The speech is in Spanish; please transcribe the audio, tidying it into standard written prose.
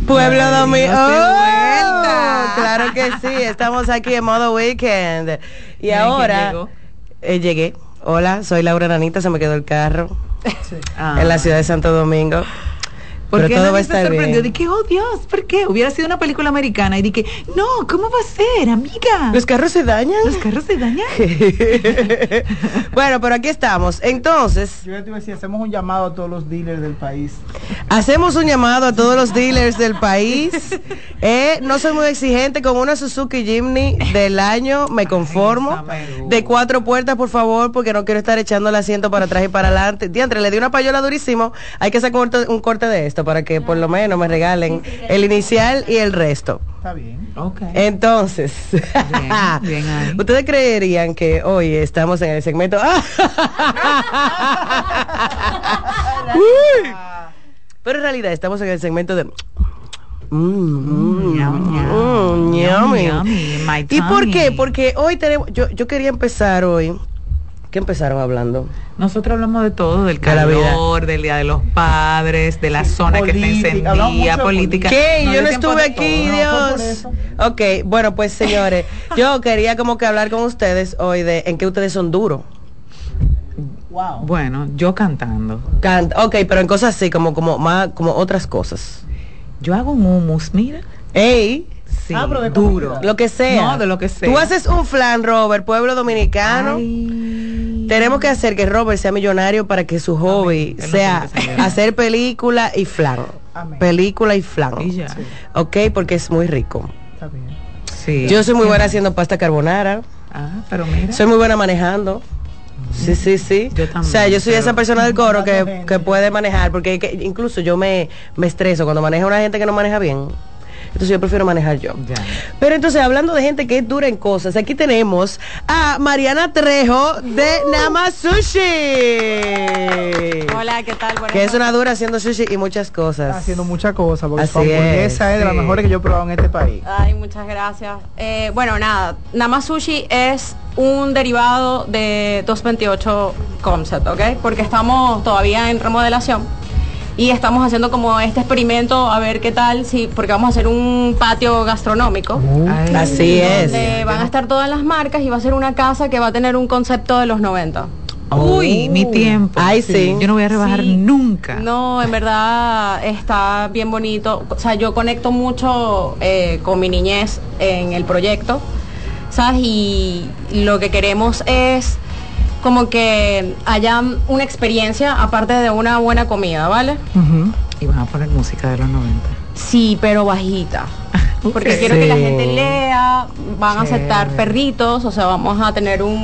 Pueblo Dominicano. vuelta. Claro que sí, estamos aquí en modo weekend. Y ahora llegué. Hola, soy Laura Nanita, se me quedó el carro en la ciudad de Santo Domingo. Porque todo va a se estar sorprendió. bien. Dije, oh Dios, ¿por qué? Hubiera sido una película americana. Y dije, no, ¿cómo va a ser, amiga? ¿Los carros se dañan? Los carros se dañan. Bueno, pero aquí estamos. Entonces, Yo te iba a decir, hacemos un llamado a todos los dealers del país. hacemos un llamado a todos los dealers del país. No soy muy exigente, con una Suzuki Jimny del año me conformo. De 4 puertas, por favor, porque no quiero estar echando el asiento para atrás y para adelante. Diantre, le di una payola durísimo. Hay que sacar un corte de esto para que por lo menos me regalen el inicial y el resto. Está bien. Okay. Entonces, bien ahí. ustedes creerían que hoy estamos en el segmento. Uy. Pero en realidad estamos en el segmento de. Yummy. My ¿Y por qué? tummy. Porque hoy tenemos. Yo quería empezar hoy. ¿Qué empezaron hablando? Nosotros hablamos de todo, del De la vida. calor, del Día de los Padres, de la zona que política, está hablamos mucho encendida, de política. ¿Qué? Nos Yo no dio tiempo estuve de aquí, todo. No, fue por Dios. eso. Ok, bueno, pues señores, yo quería como que hablar con ustedes hoy de en qué ustedes son duros. Wow. Bueno, yo cantando. Ok, pero en cosas así, como más, como otras cosas. Yo hago un hummus, mira. Ey, Sí, pero de duro. comida. lo que sea. No, de lo que sea. Tú haces un flan, Robert, pueblo dominicano. Ay. Tenemos que hacer que Robert sea millonario para que su hobby Él no sea tiene que ser millonario. hacer película y flan. Amén. Película y flan. Y ya. Sí. Ok, porque es muy rico. Está bien. Sí. Yo soy muy buena haciendo pasta carbonara. Ah, pero mira. Soy muy buena manejando. Sí, sí, sí. Yo también, O sea, yo soy pero- esa persona del coro Matando que gente. puede manejar, porque incluso yo me estreso cuando maneja una gente que no maneja bien. Entonces yo prefiero manejar yo. Ya. Pero entonces, hablando de gente que es dura en cosas, aquí tenemos a Mariana Trejo de Nama Sushi. Hola, ¿qué tal? Buenas Que es noches. una dura haciendo sushi y muchas cosas. Está haciendo muchas cosas, porque Así su hamburguesa es de las sí. mejores que yo he probado en este país. Ay, muchas gracias. Bueno, nada, Nama Sushi es un derivado de 228 Concept, ¿ok? Porque estamos todavía en remodelación y estamos haciendo como este experimento a ver qué tal, sí, porque vamos a hacer un patio gastronómico. Ay, Así es. Donde van a estar todas las marcas y va a ser una casa que va a tener un concepto de los 90. Uy, mi tiempo. Ay, sí. Yo no voy a rebajar Sí. nunca. No, en verdad está bien bonito. O sea, yo conecto mucho con mi niñez en el proyecto, ¿sabes? Y lo que queremos es como que haya una experiencia aparte de una buena comida, ¿vale? Ujú. Y van a poner música de los 90. Sí, pero bajita. Porque Ok. quiero que la Sí. gente lea, van a aceptar Chévere. perritos, o sea, vamos a tener un